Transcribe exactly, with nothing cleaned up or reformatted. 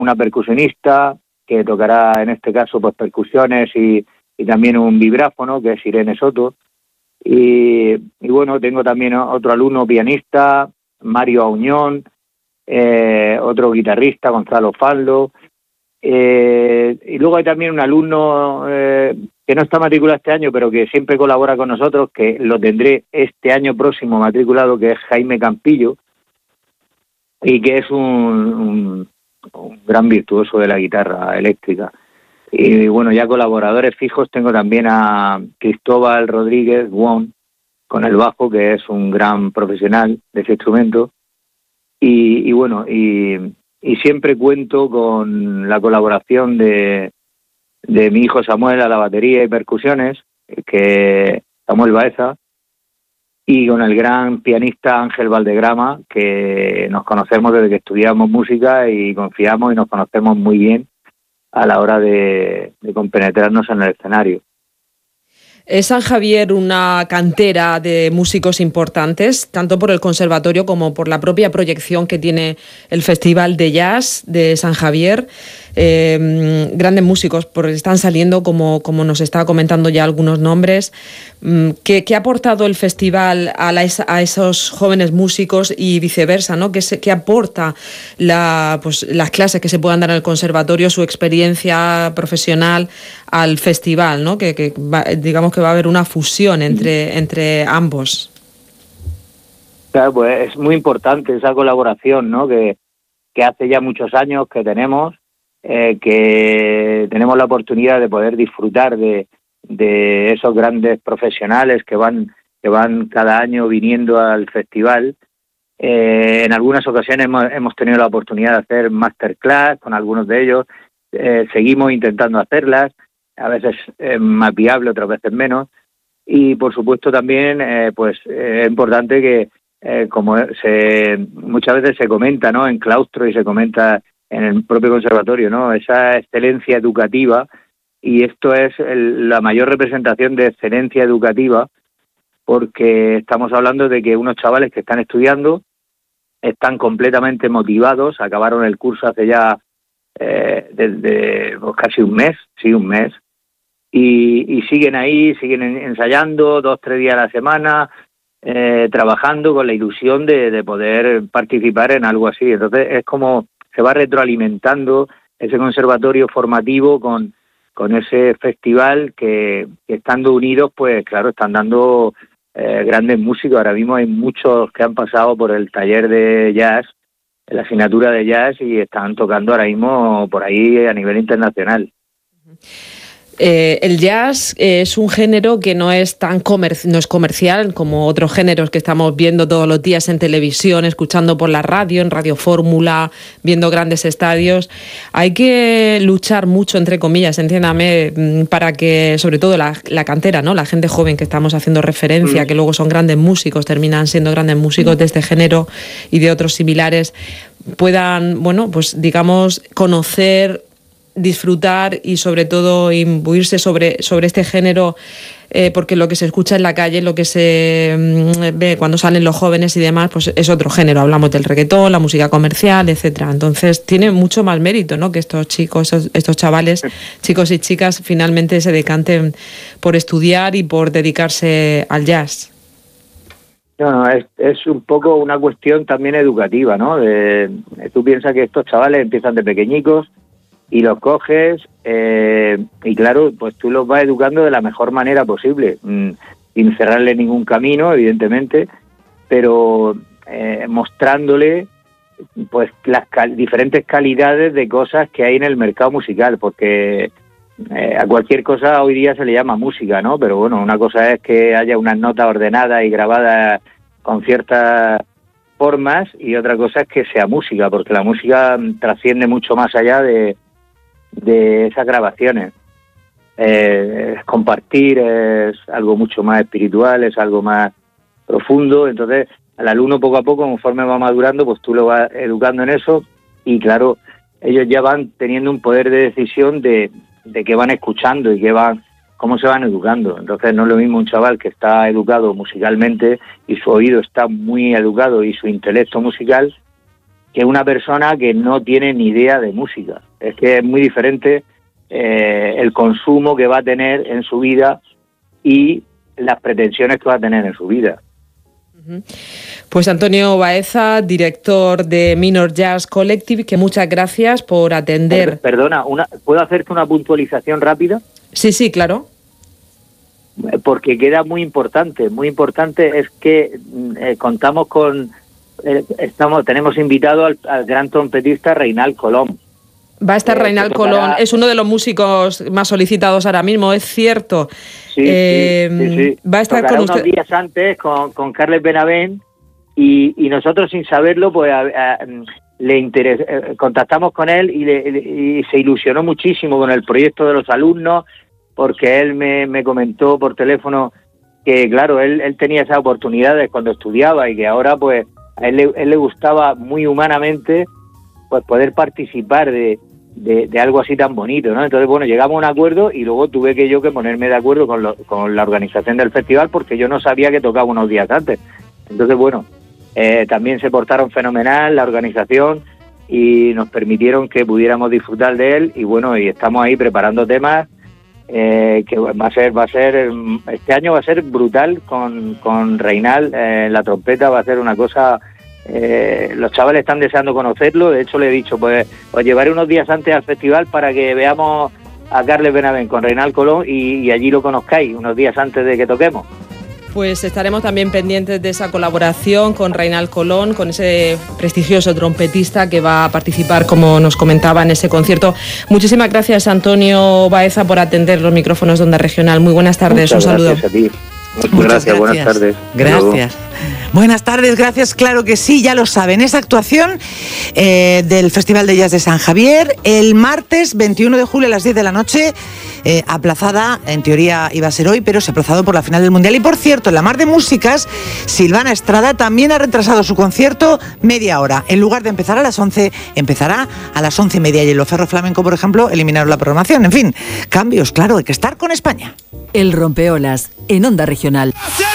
una percusionista que tocará en este caso pues percusiones y, y también un vibráfono, que es Irene Soto. Y, y bueno, tengo también otro alumno pianista, Mario Auñón, eh, otro guitarrista, Gonzalo Faldo. Eh, y luego hay también un alumno eh, que no está matriculado este año, pero que siempre colabora con nosotros, que lo tendré este año próximo matriculado, que es Jaime Campillo, y que es un, un, un gran virtuoso de la guitarra eléctrica. Y bueno, ya colaboradores fijos tengo también a Cristóbal Rodríguez Wong con el bajo, que es un gran profesional de ese instrumento. Y, y bueno, y, y siempre cuento con la colaboración de, de mi hijo Samuel a la batería y percusiones, que Samuel Baeza, y con el gran pianista Ángel Valdegrama, que nos conocemos desde que estudiamos música y confiamos y nos conocemos muy bien a la hora de, de compenetrarnos en el escenario. ¿Es San Javier una cantera de músicos importantes, tanto por el conservatorio como por la propia proyección que tiene el Festival de Jazz de San Javier? Eh, grandes músicos, porque están saliendo, como, como nos está comentando ya algunos nombres. ¿Qué, qué ha aportado el festival a, la, a esos jóvenes músicos y viceversa, ¿no? ¿Qué, se, qué aporta la, pues, las clases que se puedan dar en el conservatorio, su experiencia profesional al festival, ¿no? Que, que va, digamos que va a haber una fusión entre, entre ambos. Claro, pues es muy importante esa colaboración, ¿no? Que, que hace ya muchos años que tenemos, eh, que tenemos la oportunidad de poder disfrutar de, de esos grandes profesionales que van, que van cada año viniendo al festival. Eh, en algunas ocasiones hemos, hemos tenido la oportunidad de hacer masterclass con algunos de ellos. Eh, seguimos intentando hacerlas, a veces es más viable, otras veces menos. Y por supuesto también eh, pues eh, es importante que eh, como se muchas veces se comenta, ¿no?, en claustro y se comenta en el propio conservatorio, ¿no?, esa excelencia educativa, y esto es el, la mayor representación de excelencia educativa, porque estamos hablando de que unos chavales que están estudiando están completamente motivados, acabaron el curso hace ya eh, desde pues, casi un mes, sí, un mes, y, y siguen ahí, siguen ensayando dos, tres días a la semana, eh, trabajando con la ilusión de, de poder participar en algo así. Entonces es como se va retroalimentando ese conservatorio formativo con, con ese festival que, que estando unidos, pues claro, están dando eh, grandes músicos. Ahora mismo hay muchos que han pasado por el taller de jazz, la asignatura de jazz, y están tocando ahora mismo por ahí a nivel internacional. Eh, el jazz es un género que no es tan comer- no es comercial como otros géneros que estamos viendo todos los días en televisión, escuchando por la radio, en Radio Fórmula, viendo grandes estadios. Hay que luchar mucho, entre comillas, entiéndame, para que, sobre todo la, la cantera, ¿no?, la gente joven que estamos haciendo referencia, que luego son grandes músicos, terminan siendo grandes músicos de este género y de otros similares, puedan, bueno, pues digamos, conocer, disfrutar y sobre todo imbuirse sobre, sobre este género, eh, porque lo que se escucha en la calle, lo que se mm, ve cuando salen los jóvenes y demás, pues es otro género. Hablamos del reggaetón, la música comercial, etcétera. Entonces tiene mucho más mérito, ¿no?, que estos chicos, estos chavales, chicos y chicas, finalmente se decanten por estudiar y por dedicarse al jazz. No, no, es, es un poco una cuestión también educativa, ¿no? De, tú piensas que estos chavales empiezan de pequeñicos y los coges eh, y claro, pues tú los vas educando de la mejor manera posible, mmm, sin cerrarle ningún camino, evidentemente, pero eh, mostrándole pues las cal- diferentes calidades de cosas que hay en el mercado musical, porque eh, a cualquier cosa hoy día se le llama música, ¿no? Pero bueno, una cosa es que haya unas notas ordenadas y grabadas con ciertas formas, y otra cosa es que sea música, porque la música trasciende mucho más allá de de esas grabaciones. Eh, es compartir, es algo mucho más espiritual, es algo más profundo. Entonces al alumno poco a poco, conforme va madurando, pues tú lo vas educando en eso, y claro, ellos ya van teniendo un poder de decisión de, de qué van escuchando y qué van, cómo se van educando. Entonces no es lo mismo un chaval que está educado musicalmente y su oído está muy educado y su intelecto musical, que una persona que no tiene ni idea de música. Es que es muy diferente eh, el consumo que va a tener en su vida y las pretensiones que va a tener en su vida. Pues Antonio Baeza, director de Minor Jazz Collective, que muchas gracias por atender. Perdona, una, ¿puedo hacerte una puntualización rápida? Sí, sí, claro. Porque queda muy importante, muy importante es que eh, contamos con, eh, estamos, tenemos invitado al, al gran trompetista Reinald Colón. Va a estar eh, Reinald Colón, es uno de los músicos más solicitados ahora mismo, es cierto. Sí, eh, sí, sí, sí. Va a estar Tocará con unos usted días antes con, con Carles Benavent y, y nosotros sin saberlo pues a, a, le interes, eh, contactamos con él y, le, y se ilusionó muchísimo con el proyecto de los alumnos, porque él me, me comentó por teléfono que, claro, él, él tenía esas oportunidades cuando estudiaba y que ahora, pues, a él le, él le gustaba muy humanamente, pues, poder participar de, de, de algo así tan bonito, ¿no? Entonces, bueno, llegamos a un acuerdo y luego tuve que yo que ponerme de acuerdo con, lo, con la organización del festival porque yo no sabía que tocaba unos días antes. Entonces, bueno, eh, también se portaron fenomenal la organización y nos permitieron que pudiéramos disfrutar de él y, bueno, y estamos ahí preparando temas. Eh, que va a ser, va a ser, este año va a ser brutal con, con Reinald, eh, la trompeta va a ser una cosa, eh, los chavales están deseando conocerlo, de hecho le he dicho, pues os llevaré unos días antes al festival para que veamos a Carles Benavent con Reinald Colón y, y allí lo conozcáis, unos días antes de que toquemos. Pues estaremos también pendientes de esa colaboración con Reinald Colón, con ese prestigioso trompetista que va a participar, como nos comentaba, en ese concierto. Muchísimas gracias, Antonio Baeza, por atender los micrófonos de Onda Regional. Muy buenas tardes, Muchas un saludo. Gracias a ti. Muchas, Muchas gracias, gracias, buenas tardes. Gracias. Buenas tardes, gracias, claro que sí, ya lo saben. Esa actuación eh, del Festival de Jazz de San Javier, el martes veintiuno de julio a las diez de la noche, eh, aplazada, en teoría iba a ser hoy, pero se ha aplazado por la final del Mundial. Y por cierto, en la Mar de Músicas, Silvana Estrada también ha retrasado su concierto media hora. En lugar de empezar a las once, empezará a las once y media. Y en Lo Ferro Flamenco, por ejemplo, eliminaron la programación. En fin, cambios, claro, hay que estar con España. El Rompeolas, en Onda Regional.